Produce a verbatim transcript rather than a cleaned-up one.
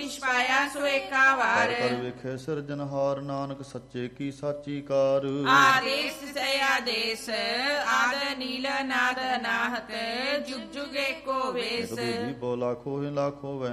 ਤਿਸ ਪਾਇਆ ਸੋ ਏਕਾ ਵਾਰ। ਕਰ ਕਰ ਵੇਖੇ ਸਿਰਜਨਹਾਰ ਨਾਨਕ ਸੱਚੇ ਕੀ ਸਾਚੀ ਕਾਰ। ਆਦੇਸ ਸੇ ਆਦੇਸ ਆਦ ਨੀਲ ਨਾਦ ਅਨਾਹਤ ਜੁਗ ਜੁਗ ਏਕੋ ਵੇਸ। ਬੋਲਾ ਖੋਹਿ ਲਾਖੋ ਵੈ